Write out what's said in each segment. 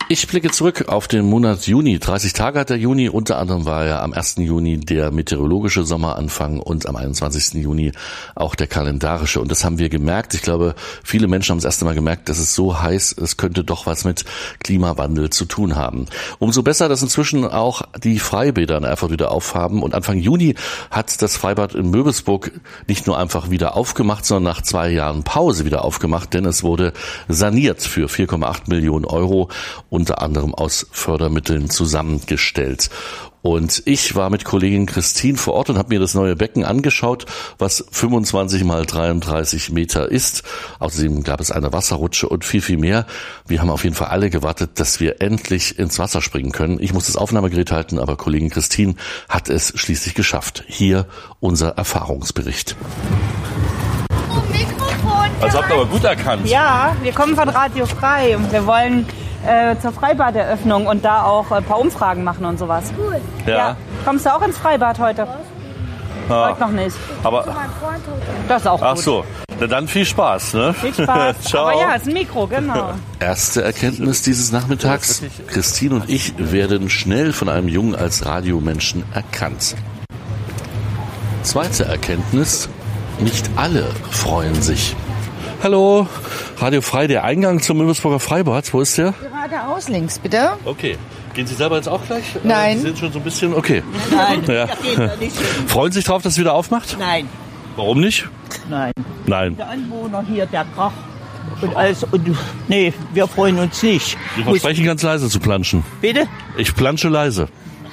Ich blicke zurück auf den Monat Juni. 30 Tage hat der Juni. Unter anderem war ja am 1. Juni der meteorologische Sommeranfang und am 21. Juni auch der kalendarische. Und das haben wir gemerkt. Ich glaube, viele Menschen haben das erste Mal gemerkt, dass es so heiß, es könnte doch was mit Klimawandel zu tun haben. Umso besser, dass inzwischen auch die Freibäder in Erfurt wieder aufhaben. Und Anfang Juni hat das Freibad in Möbelsburg nicht nur einfach wieder aufgemacht, sondern nach 2 Jahren Pause wieder aufgemacht, denn es wurde saniert für 4,8 Millionen Euro. Unter anderem aus Fördermitteln zusammengestellt. Und ich war mit Kollegin Christine vor Ort und habe mir das neue Becken angeschaut, was 25 mal 33 Meter ist. Außerdem gab es eine Wasserrutsche und viel, viel mehr. Wir haben auf jeden Fall alle gewartet, dass wir endlich ins Wasser springen können. Ich muss das Aufnahmegerät halten, aber Kollegin Christine hat es schließlich geschafft. Hier unser Erfahrungsbericht. Also habt ihr aber gut erkannt. Ja, wir kommen von Radio Frei und wir wollen zur Freibaderöffnung und da auch ein paar Umfragen machen und sowas. Cool. Ja. Kommst du auch ins Freibad heute? Ja. Heute noch nicht. Aber das ist auch gut. ach so, na dann viel Spaß, ne? Viel Spaß. Ciao. Aber ja, ist ein Mikro, genau. Erste Erkenntnis dieses Nachmittags. Christine und ich werden schnell von einem Jungen als Radiomenschen erkannt. Zweite Erkenntnis. Nicht alle freuen sich. Hallo, Radio Frei, der Eingang zum Möbelsburger Freibad. Wo ist der? Geradeaus links, bitte. Okay. Gehen Sie selber jetzt auch gleich? Nein. Sie sind schon so ein bisschen, okay. Nein, Ja. Freuen Sie sich drauf, dass es wieder aufmacht? Nein. Warum nicht? Nein. Nein. Der Anwohner hier, der Krach und alles. Und nee, wir freuen uns nicht. Sie versprechen ganz leise zu planschen. Bitte? Ich plansche leise.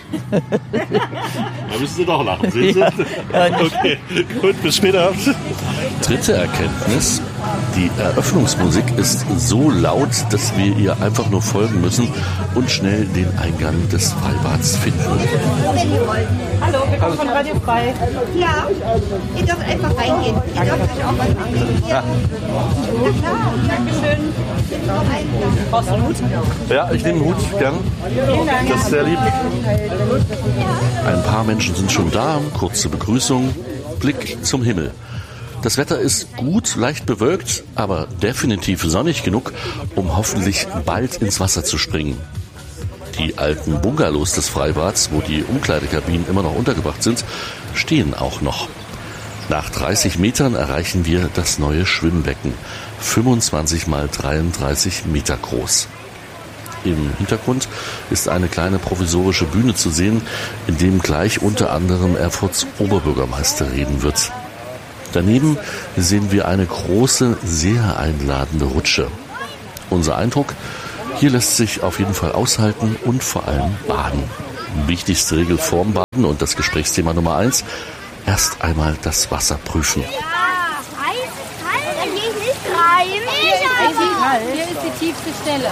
Da müssen Sie doch lachen, sehen Sie? Ja, Okay, gut, bis später. Dritte Erkenntnis. Die Eröffnungsmusik ist so laut, dass wir ihr einfach nur folgen müssen und schnell den Eingang des Freibads finden. Hallo, wir kommen von Radio Frei. Ja, ihr dürft einfach reingehen. Ihr dürft auch was machen. Ja. Na klar, Dankeschön. Brauchst du einen Hut? Ja, ich nehme den Hut, gern. Das ist sehr lieb. Ein paar Menschen sind schon da, kurze Begrüßung, Blick zum Himmel. Das Wetter ist gut, leicht bewölkt, aber definitiv sonnig genug, um hoffentlich bald ins Wasser zu springen. Die alten Bungalows des Freibads, wo die Umkleidekabinen immer noch untergebracht sind, stehen auch noch. Nach 30 Metern erreichen wir das neue Schwimmbecken, 25 mal 33 Meter groß. Im Hintergrund ist eine kleine provisorische Bühne zu sehen, in dem gleich unter anderem Erfurts Oberbürgermeister reden wird. Daneben sehen wir eine große, sehr einladende Rutsche. Unser Eindruck, hier lässt sich auf jeden Fall aushalten und vor allem baden. Wichtigste Regel vorm Baden und das Gesprächsthema Nummer 1, erst einmal das Wasser prüfen. Eis ist kalt, da gehe ich nicht rein. Hier ist die tiefste Stelle.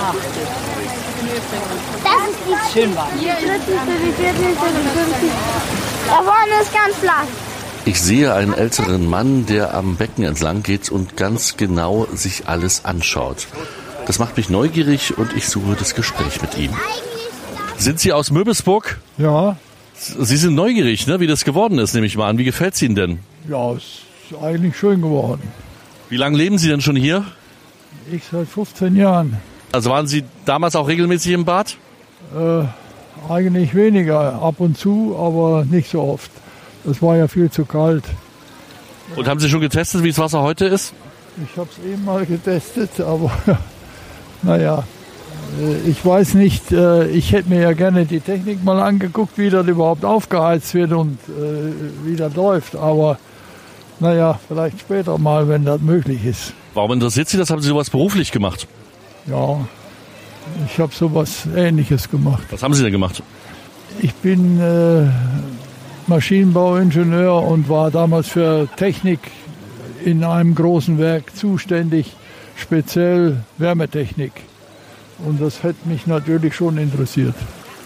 Das ist die Schön warm. Hier ist die Da vorne ist ganz flach. Ich sehe einen älteren Mann, der am Becken entlang geht und ganz genau sich alles anschaut. Das macht mich neugierig und ich suche das Gespräch mit ihm. Sind Sie aus Möbelsburg? Ja, Sie sind neugierig, ne, wie das geworden ist, nehme ich mal an. Wie gefällt es Ihnen denn? ja, ist eigentlich schön geworden. Wie lange leben Sie denn schon hier? Ich seit 15 Jahren. Also waren Sie damals auch regelmäßig im Bad? Eigentlich weniger, ab und zu, aber nicht so oft. Es war ja viel zu kalt. Und haben Sie schon getestet, wie das Wasser heute ist? Ich habe es eben mal getestet, aber naja, ich weiß nicht, ich hätte mir ja gerne die Technik mal angeguckt, wie das überhaupt aufgeheizt wird und wie das läuft. Aber naja, vielleicht später mal, wenn das möglich ist. Warum interessiert Sie das? Haben Sie sowas beruflich gemacht? Ja, ich habe sowas Ähnliches gemacht. Was haben Sie denn gemacht? Ich bin Maschinenbauingenieur und war damals für Technik in einem großen Werk zuständig, speziell Wärmetechnik. Und das hätte mich natürlich schon interessiert.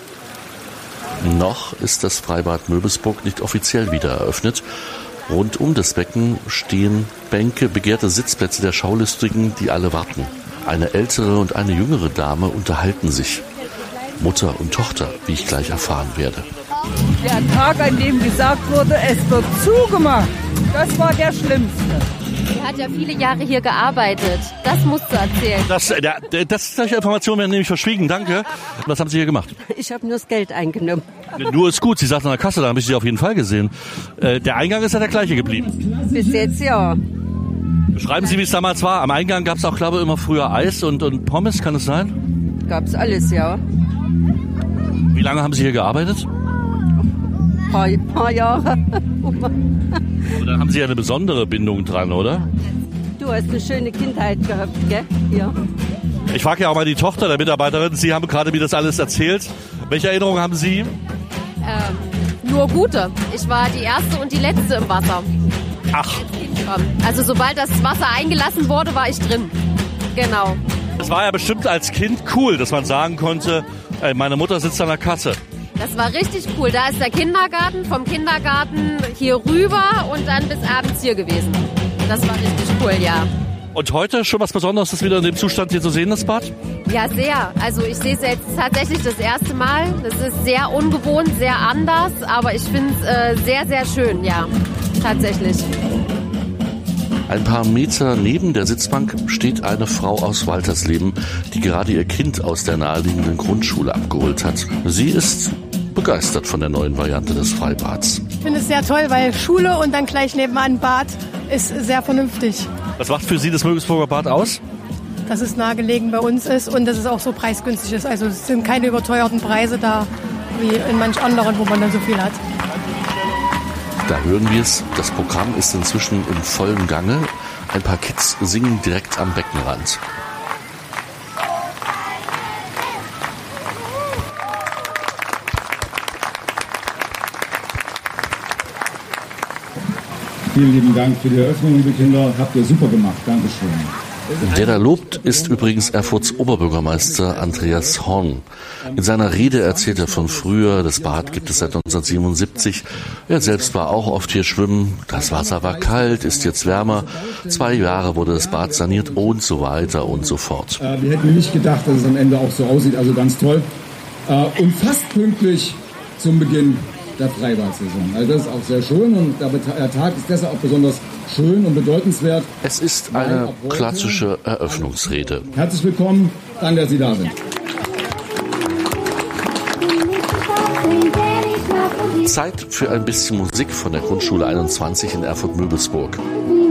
Noch ist das Freibad Möbelsburg nicht offiziell wieder eröffnet. Rund um das Becken stehen Bänke, begehrte Sitzplätze der Schaulustigen, die alle warten. Eine ältere und eine jüngere Dame unterhalten sich. Mutter und Tochter, wie ich gleich erfahren werde. Der Tag, an dem gesagt wurde, es wird zugemacht, das war der schlimmste. Sie hat ja viele Jahre hier gearbeitet. Das musst du erzählen. Solche Informationen werden nämlich verschwiegen. Danke. Was haben Sie hier gemacht? Ich habe nur das Geld eingenommen. Nur ist gut. Sie saßen an der Kasse, da habe ich Sie auf jeden Fall gesehen. Der Eingang ist ja der gleiche geblieben. Bis jetzt ja. Beschreiben Sie, wie es damals war. Am Eingang gab es auch, glaube ich, immer früher Eis und Pommes. Kann es sein? Gab's alles, ja. Wie lange haben Sie hier gearbeitet? Paar Jahre. Oder haben Sie ja eine besondere Bindung dran, oder? Du hast eine schöne Kindheit gehabt, gell? Ja. Ich frage ja auch mal die Tochter der Mitarbeiterin. Sie haben gerade mir das alles erzählt. Welche Erinnerungen haben Sie? Nur gute. Ich war die erste und die letzte im Wasser. Ach. Also sobald das Wasser eingelassen wurde, war ich drin. Genau. Es war ja bestimmt als Kind cool, dass man sagen konnte, ey, meine Mutter sitzt an der Kasse. Das war richtig cool. Da ist der Kindergarten, vom Kindergarten hier rüber und dann bis abends hier gewesen. Das war richtig cool, ja. Und heute schon was Besonderes, das wieder in dem Zustand hier zu sehen, das Bad? Ja, sehr. Also ich sehe es jetzt tatsächlich das erste Mal. Das ist sehr ungewohnt, sehr anders, aber ich finde es sehr, sehr schön, ja. Tatsächlich. Ein paar Meter neben der Sitzbank steht eine Frau aus Waltersleben, die gerade ihr Kind aus der naheliegenden Grundschule abgeholt hat. Sie ist begeistert von der neuen Variante des Freibads. Ich finde es sehr toll, weil Schule und dann gleich nebenan Bad ist sehr vernünftig. Was macht für Sie das Mögelsburger Bad aus? Dass es nahegelegen bei uns ist und dass es auch so preisgünstig ist. Also es sind keine überteuerten Preise da, wie in manch anderen, wo man dann so viel hat. Da hören wir es, das Programm ist inzwischen im vollen Gange. Ein paar Kids singen direkt am Beckenrand. Vielen lieben Dank für die Eröffnung, liebe Kinder. Habt ihr super gemacht. Dankeschön. Der da lobt, ist übrigens Erfurts Oberbürgermeister Andreas Horn. In seiner Rede erzählt er von früher, das Bad gibt es seit 1977. Er selbst war auch oft hier schwimmen. Das Wasser war kalt, ist jetzt wärmer. 2 Jahre wurde das Bad saniert und so weiter und so fort. Wir hätten nicht gedacht, dass es am Ende auch so aussieht, also ganz toll. Und fast pünktlich zum Beginn der Freibad-Saison. Also das ist auch sehr schön und der Tag ist deshalb auch besonders schön und bedeutenswert. Es ist eine klassische Eröffnungsrede. Herzlich willkommen, danke, dass Sie da sind. Zeit für ein bisschen Musik von der Grundschule 21 in Erfurt-Möbelsburg.